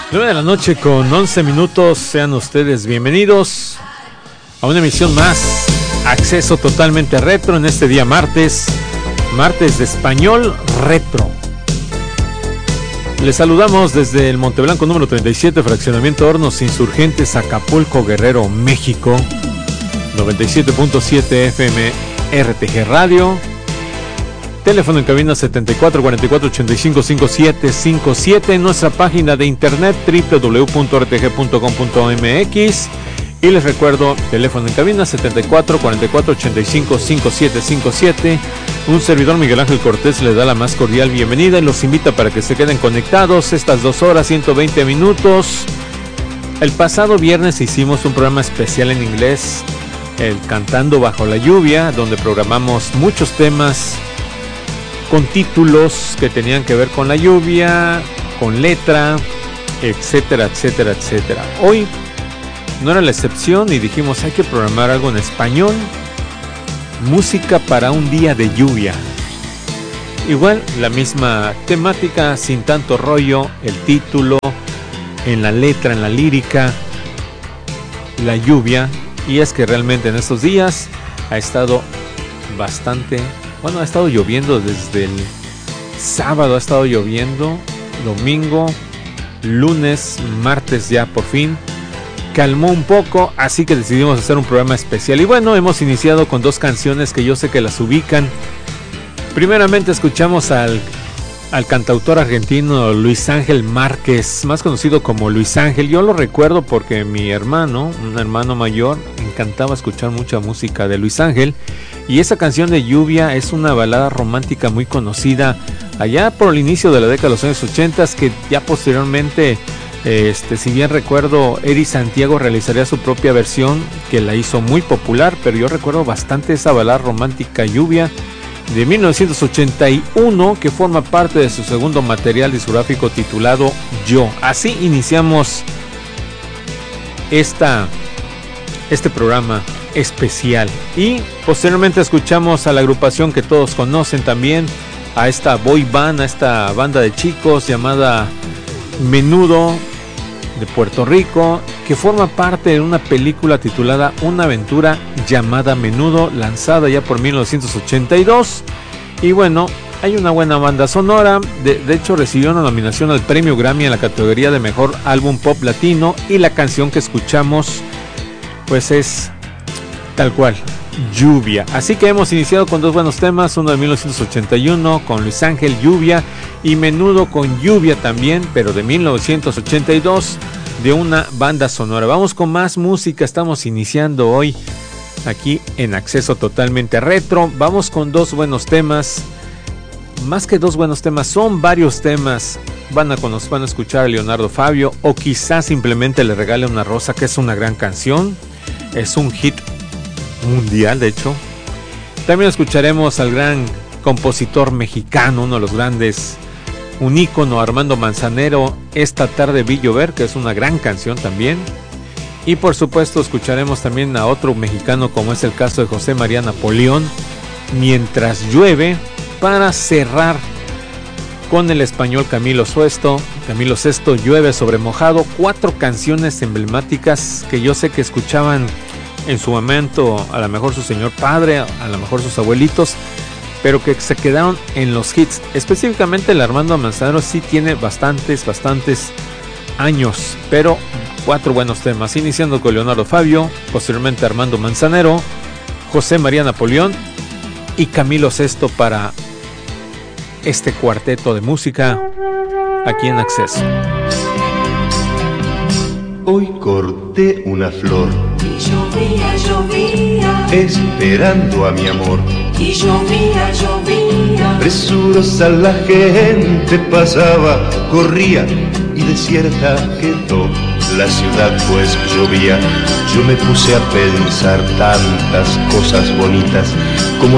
9 de la noche con 11 minutos, sean ustedes bienvenidos a una emisión más, acceso totalmente retro en este día martes de español retro. Les saludamos desde el Monteblanco número 37, fraccionamiento Hornos Insurgentes, Acapulco, Guerrero, México, 97.7 FM RTG Radio. Teléfono en cabina 74 44 85 57 57, nuestra página de internet www.rtg.com.mx. Y les recuerdo, teléfono en cabina 74 44 85 57 57. Un servidor, Miguel Ángel Cortés, les da la más cordial bienvenida y los invita para que se queden conectados estas 2 horas 120 minutos. El pasado viernes hicimos un programa especial en inglés, el Cantando Bajo la Lluvia, donde programamos muchos temas con títulos que tenían que ver con la lluvia, con letra, etcétera, etcétera, etcétera. Hoy no era la excepción y dijimos hay que programar algo en español, música para un día de lluvia. Igual la misma temática, sin tanto rollo, el título, en la letra, en la lírica, la lluvia. Y es que realmente en estos días ha estado bastante... Bueno, ha estado lloviendo desde el sábado, ha estado lloviendo, domingo, lunes, martes ya por fin, calmó un poco, así que decidimos hacer un programa especial. Y bueno, hemos iniciado con 2 canciones que yo sé que las ubican. Primeramente escuchamos al cantautor argentino Luis Ángel Márquez, más conocido como Luis Ángel. Yo lo recuerdo porque mi hermano, un hermano mayor, encantaba escuchar mucha música de Luis Ángel. Y esa canción de Lluvia es una balada romántica muy conocida allá por el inicio de la década de los años 80, que ya posteriormente, si bien recuerdo, Eddie Santiago realizaría su propia versión que la hizo muy popular, pero yo recuerdo bastante esa balada romántica Lluvia de 1981, que forma parte de su segundo material discográfico titulado Yo. Así iniciamos este programa especial y posteriormente escuchamos a la agrupación que todos conocen también, a esta boy band, a esta banda de chicos llamada Menudo de Puerto Rico, que forma parte de una película titulada Una aventura llamada Menudo, lanzada ya por 1982. Y bueno, hay una buena banda sonora, de hecho recibió una nominación al premio Grammy en la categoría de mejor álbum pop latino, y la canción que escuchamos pues es tal cual, Lluvia. Así que hemos iniciado con 2 buenos temas, uno de 1981 con Luis Ángel, Lluvia, y Menudo con Lluvia también, pero de 1982, de una banda sonora. Vamos con más música, estamos iniciando hoy aquí en Acceso Totalmente Retro. Vamos con 2 buenos temas, más que 2 buenos temas, son varios temas. Van a escuchar a Leonardo Fabio, o quizás simplemente Le regale una rosa, que es una gran canción, es un hit mundial de hecho. También escucharemos al gran compositor mexicano, uno de los grandes, un ícono, Armando Manzanero, Esta tarde vi llover, que es una gran canción también. Y por supuesto escucharemos también a otro mexicano, como es el caso de José María Napoleón, Mientras llueve, para cerrar con el español Camilo Sesto, Llueve sobre mojado. 4 canciones emblemáticas que yo sé que escuchaban en su momento, a lo mejor su señor padre, a lo mejor sus abuelitos, pero que se quedaron en los hits. Específicamente el Armando Manzanero sí tiene bastantes años, pero 4 buenos temas, iniciando con Leonardo Fabio, posteriormente Armando Manzanero, José María Napoleón y Camilo Sesto para este cuarteto de música aquí en Acceso. Hoy corté una flor y llovía, esperando a mi amor, y llovía, presurosa la gente pasaba, corría y desierta quedó la ciudad pues llovía. Yo me puse a pensar tantas cosas bonitas, como